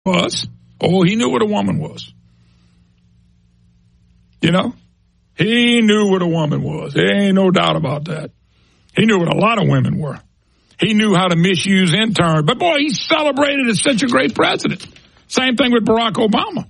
was. Oh, he knew what a woman was. You know? He knew what a woman was. There ain't no doubt about that. He knew what a lot of women were. He knew how to misuse interns. But, boy, he's celebrated as such a great president. Same thing with Barack Obama.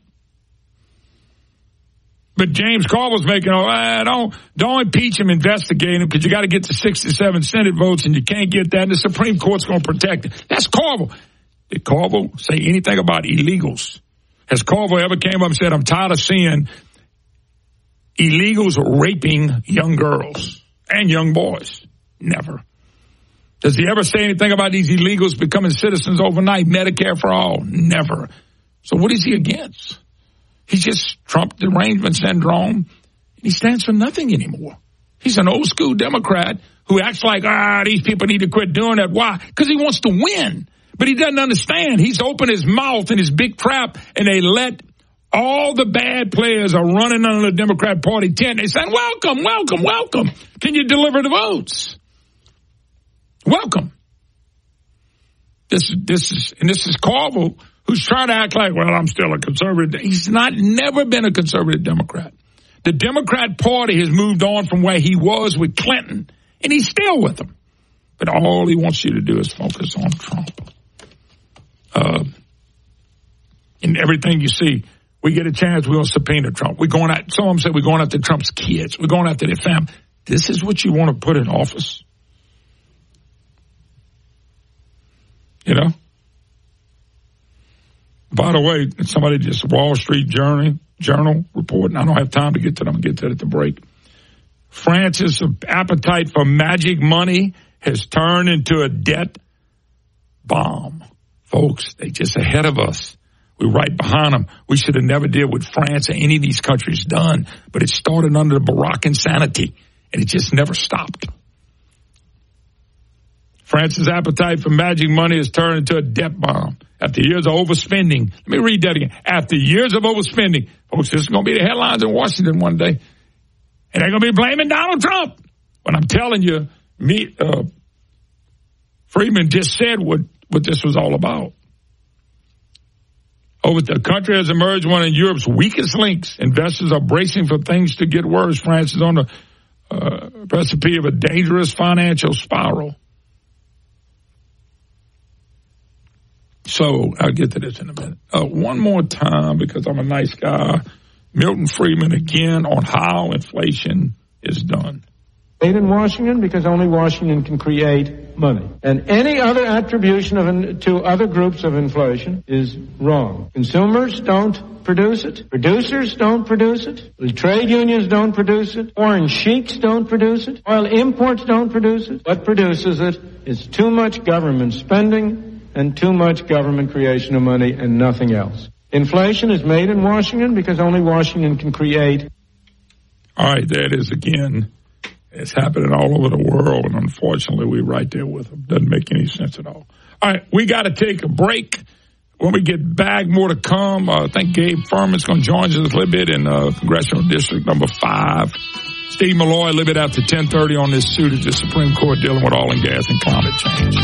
But James Carville's making, don't impeach him, investigate him, because you got to get the 67 Senate votes, and you can't get that, and the Supreme Court's going to protect it. That's Carville. Did Carville say anything about illegals? Has Carville ever came up and said, I'm tired of seeing illegals raping young girls and young boys? Never. Does he ever say anything about these illegals becoming citizens overnight, Medicare for all? Never. So what is he against? He's just Trump derangement syndrome. He stands for nothing anymore. He's an old school Democrat who acts like, these people need to quit doing that. Why? Because he wants to win. But he doesn't understand. He's opened his mouth in his big trap, and they let all the bad players are running under the Democrat Party tent. They saying, welcome, welcome, welcome. Can you deliver the votes? Welcome. This is Carville, who's trying to act like, well, I'm still a conservative. He's never been a conservative Democrat. The Democrat Party has moved on from where he was with Clinton, and he's still with them. But all he wants you to do is focus on Trump. And everything you see, we get a chance, we're going to subpoena Trump. Some of them say we're going after Trump's kids. We're going after their family. This is what you want to put in office? You know? By the way, somebody just Wall Street Journal report, and I don't have time to get to them. I'll get to it at the break. France's appetite for magic money has turned into a debt bomb. Folks, they just ahead of us. We're right behind them. We should have never did what France or any of these countries done, but it started under the Barack insanity, and it just never stopped. France's appetite for magic money has turned into a debt bomb. After years of overspending, let me read that again. After years of overspending, folks, this is going to be the headlines in Washington one day, and they're going to be blaming Donald Trump. But I'm telling you, Friedman just said what this was all about. The country has emerged one of Europe's weakest links. Investors are bracing for things to get worse. France is on the recipe of a dangerous financial spiral. So I'll get to this in a minute. One more time, because I'm a nice guy. Milton Friedman again on how inflation is done. Made in Washington because only Washington can create money. And any other attribution to other groups of inflation is wrong. Consumers don't produce it. Producers don't produce it. The trade unions don't produce it. Foreign sheiks don't produce it. Oil imports don't produce it. What produces it is too much government spending and too much government creation of money and nothing else. Inflation is made in Washington because only Washington can create. All right, there it is again. It's happening all over the world, and unfortunately, we're right there with them. Doesn't make any sense at all. All right, we got to take a break. When we get back, more to come. I think Gabe Furman's going to join us a little bit in Congressional District number 5. Steve Malloy, a little bit after 10:30 on this suit of the Supreme Court dealing with oil and gas and climate change.